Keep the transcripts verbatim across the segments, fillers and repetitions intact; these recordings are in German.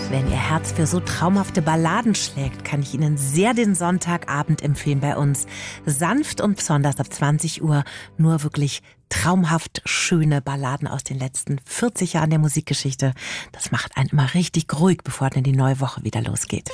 Wenn Ihr Herz für so traumhafte Balladen schlägt, kann ich Ihnen sehr den Sonntagabend empfehlen bei uns. Sanft und besonders ab zwanzig Uhr nur wirklich traumhaft schöne Balladen aus den letzten vierzig Jahren der Musikgeschichte. Das macht einen immer richtig ruhig, bevor dann die neue Woche wieder losgeht.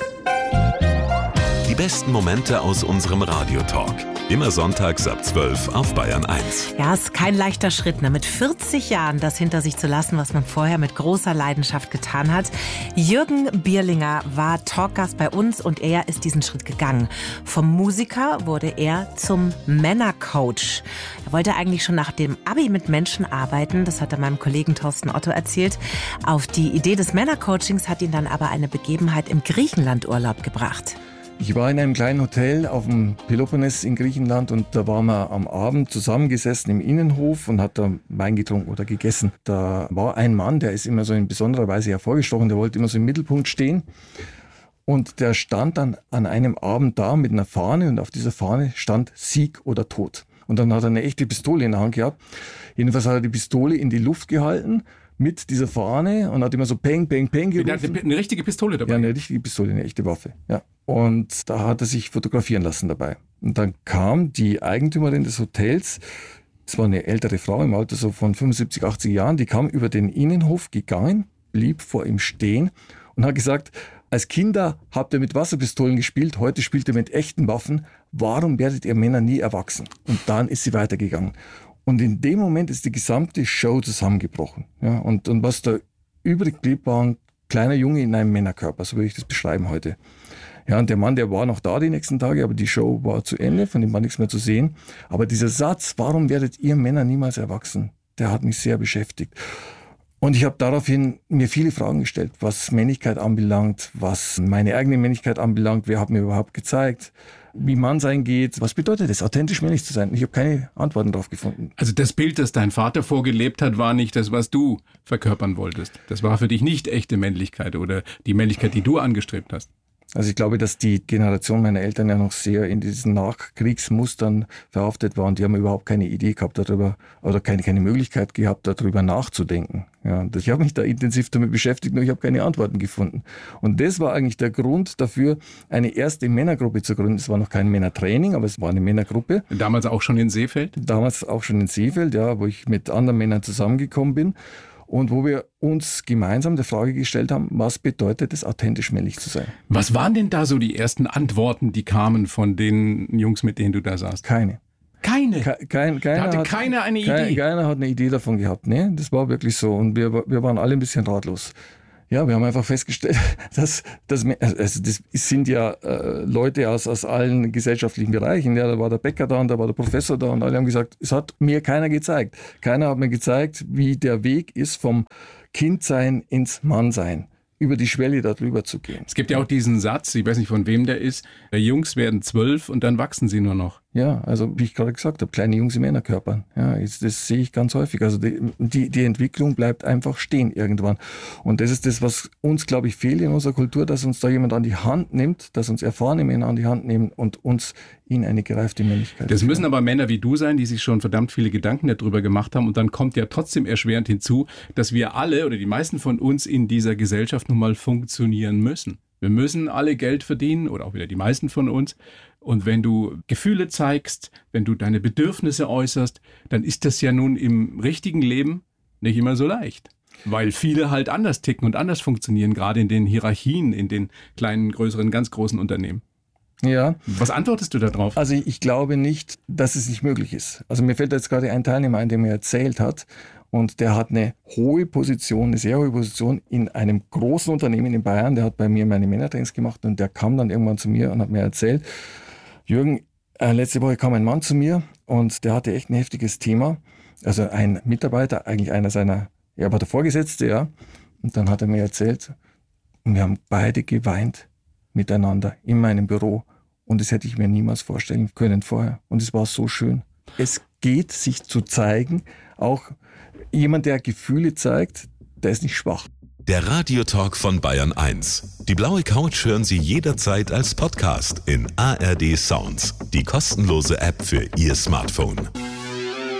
Die besten Momente aus unserem Radiotalk. Immer sonntags ab zwölf auf Bayern eins. Ja, ist kein leichter Schritt, ne? Mit vierzig Jahren das hinter sich zu lassen, was man vorher mit großer Leidenschaft getan hat. Jürgen Bierlinger war Talkgast bei uns und er ist diesen Schritt gegangen. Vom Musiker wurde er zum Männercoach. Er wollte eigentlich schon nach dem Abi mit Menschen arbeiten, das hat er meinem Kollegen Thorsten Otto erzählt. Auf die Idee des Männercoachings hat ihn dann aber eine Begebenheit im Griechenlandurlaub gebracht. Ich war in einem kleinen Hotel auf dem Peloponnes in Griechenland und da waren wir am Abend zusammengesessen im Innenhof und hat da Wein getrunken oder gegessen. Da war ein Mann, der ist immer so in besonderer Weise hervorgestochen, der wollte immer so im Mittelpunkt stehen. Und der stand dann an einem Abend da mit einer Fahne und auf dieser Fahne stand Sieg oder Tod. Und dann hat er eine echte Pistole in der Hand gehabt. Jedenfalls hat er die Pistole in die Luft gehalten mit dieser Fahne und hat immer so Peng, Peng, Peng gerufen. Eine, eine richtige Pistole dabei? Ja, eine richtige Pistole, eine echte Waffe, ja. Und da hat er sich fotografieren lassen dabei. Und dann kam die Eigentümerin des Hotels, das war eine ältere Frau im Alter so von fünfundsiebzig, achtzig Jahren, die kam über den Innenhof gegangen, blieb vor ihm stehen und hat gesagt, als Kinder habt ihr mit Wasserpistolen gespielt, heute spielt ihr mit echten Waffen. Warum werdet ihr Männer nie erwachsen? Und dann ist sie weitergegangen. Und in dem Moment ist die gesamte Show zusammengebrochen. Ja, und, und was da übrig blieb, war ein kleiner Junge in einem Männerkörper, so würde ich das beschreiben heute. Ja, und der Mann, der war noch da die nächsten Tage, aber die Show war zu Ende, von dem war nichts mehr zu sehen. Aber dieser Satz, warum werdet ihr Männer niemals erwachsen, der hat mich sehr beschäftigt. Und ich habe daraufhin mir viele Fragen gestellt, was Männlichkeit anbelangt, was meine eigene Männlichkeit anbelangt, wer hat mir überhaupt gezeigt, wie Mannsein geht, was bedeutet es, authentisch männlich zu sein? Ich habe keine Antworten darauf gefunden. Also das Bild, das dein Vater vorgelebt hat, war nicht das, was du verkörpern wolltest. Das war für dich nicht echte Männlichkeit oder die Männlichkeit, die du angestrebt hast. Also ich glaube, dass die Generation meiner Eltern ja noch sehr in diesen Nachkriegsmustern verhaftet war und die haben überhaupt keine Idee gehabt darüber oder keine, keine Möglichkeit gehabt, darüber nachzudenken. Ja, ich habe mich da intensiv damit beschäftigt, nur ich habe keine Antworten gefunden. Und das war eigentlich der Grund dafür, eine erste Männergruppe zu gründen. Es war noch kein Männertraining, aber es war eine Männergruppe. Damals auch schon in Seefeld? Damals auch schon in Seefeld, ja, wo ich mit anderen Männern zusammengekommen bin. Und wo wir uns gemeinsam der Frage gestellt haben, was bedeutet es, authentisch männlich zu sein? Was waren denn da so die ersten Antworten, die kamen von den Jungs, mit denen du da saßt? Keine. Keine? Ke kein, keiner da hatte hat, keiner eine kein, Idee? Keiner hat eine Idee davon gehabt. Nee, das war wirklich so. Und wir, wir waren alle ein bisschen ratlos. Ja, wir haben einfach festgestellt, dass, dass also das sind ja äh, Leute aus, aus allen gesellschaftlichen Bereichen. Ja, da war der Bäcker da und da war der Professor da und alle haben gesagt, es hat mir keiner gezeigt. Keiner hat mir gezeigt, wie der Weg ist vom Kindsein ins Mannsein, über die Schwelle da drüber zu gehen. Es gibt ja auch diesen Satz, ich weiß nicht von wem der ist, Jungs werden zwölf und dann wachsen sie nur noch. Ja, also wie ich gerade gesagt habe, kleine Jungs in Männerkörpern. Ja, das, das sehe ich ganz häufig. Also die, die, die Entwicklung bleibt einfach stehen irgendwann. Und das ist das, was uns, glaube ich, fehlt in unserer Kultur, dass uns da jemand an die Hand nimmt, dass uns erfahrene Männer an die Hand nehmen und uns in eine gereifte Männlichkeit. Das müssen aber Männer wie du sein, die sich schon verdammt viele Gedanken darüber gemacht haben. Und dann kommt ja trotzdem erschwerend hinzu, dass wir alle oder die meisten von uns in dieser Gesellschaft nun mal funktionieren müssen. Wir müssen alle Geld verdienen oder auch wieder die meisten von uns. Und wenn du Gefühle zeigst, wenn du deine Bedürfnisse äußerst, dann ist das ja nun im richtigen Leben nicht immer so leicht. Weil viele halt anders ticken und anders funktionieren, gerade in den Hierarchien, in den kleinen, größeren, ganz großen Unternehmen. Ja. Was antwortest du da drauf? Also ich glaube nicht, dass es nicht möglich ist. Also mir fällt jetzt gerade ein Teilnehmer ein, der mir erzählt hat, und der hat eine hohe Position, eine sehr hohe Position in einem großen Unternehmen in Bayern. Der hat bei mir meine Männertrainings gemacht und der kam dann irgendwann zu mir und hat mir erzählt, Jürgen, äh, letzte Woche kam ein Mann zu mir und der hatte echt ein heftiges Thema. Also ein Mitarbeiter, eigentlich einer seiner, er war der Vorgesetzte, ja. Und dann hat er mir erzählt, und wir haben beide geweint miteinander in meinem Büro. Und das hätte ich mir niemals vorstellen können vorher. Und es war so schön. Es geht, sich zu zeigen, auch jemand, der Gefühle zeigt, der ist nicht schwach. Der Radiotalk von Bayern eins. Die blaue Couch hören Sie jederzeit als Podcast in A R D Sounds, die kostenlose App für Ihr Smartphone.